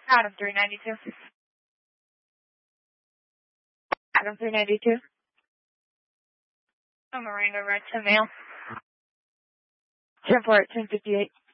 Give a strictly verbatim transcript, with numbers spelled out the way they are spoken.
Adam three ninety-two. Adam three ninety-two. I'm Miranda Red to mail. ten four eight ten fifty-eight.